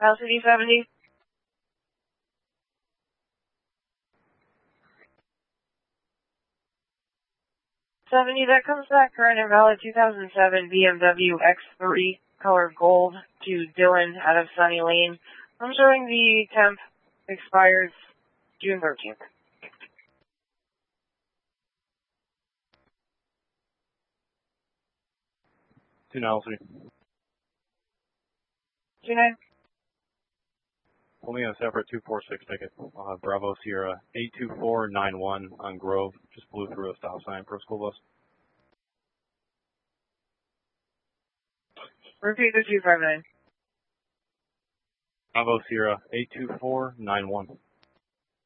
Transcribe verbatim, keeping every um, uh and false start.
Velocity seventy. seventy, that comes back current and valid two thousand seven B M W X three, color gold, to Dylan out of Sunny Lane. I'm showing the temp expires June thirteenth. two nine three. two nine. Pull me a separate two four six ticket. I'll have Bravo Sierra eight two four nine one on Grove. Just blew through a stop sign for a school bus. Repeat the two five nine. Bravo Sierra eight two four nine one.